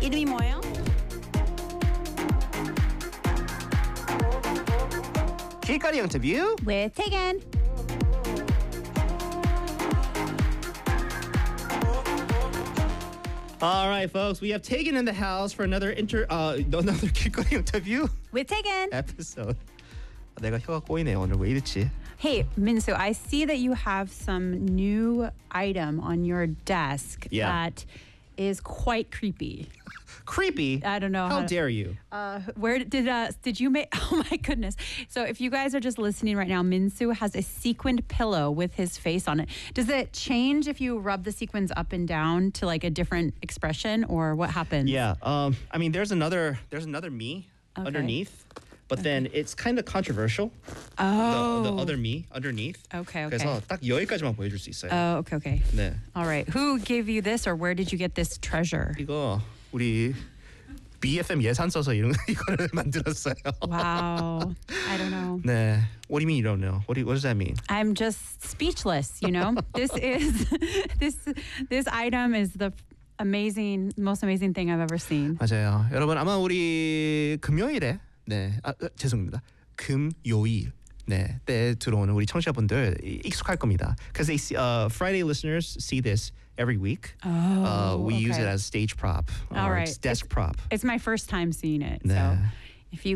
이름이 뭐예요? 길거리 인터뷰. With Tegan. All right, folks, we have Tegan in the house for another 길거리 인터뷰 With Tegan. episode. 내가 혀가 꼬이네 오늘 왜 이렇지? Hey, Minsu, I see that you have some new item on your desk Yeah. that is quite creepy. Creepy. I don't know How how to- dare you? Where did you make? Oh my goodness! So if you guys are just listening right now, Minsu has a sequined pillow with his face on it. Does it change if you rub the sequins up and down to like a different expression, or what happens? Yeah. I mean, there's another me Okay. underneath, but then it's kind of controversial. Oh. The other me underneath. Okay. 그래서 딱 여기까지만 보여줄 수 있어요. Oh, okay. 네. All right. Who gave you this, or where did you get this treasure? 이거 우리 BFM 예산 써서 이거를 만들었어요. Wow. I don't know. 네. What do you mean you don't know? What does that mean? I'm just speechless, you know? This item is the most amazing thing I've ever seen. 맞아요. 여러분 아마 우리 금요일에 죄송합니다. 금요일 때 들어오는 우리 청취자분들 익숙할 겁니다. Because they see, Friday listeners see this every week. We use okay. it as stage prop. All right. It's desk prop. It's my first time seeing it. 네. So if you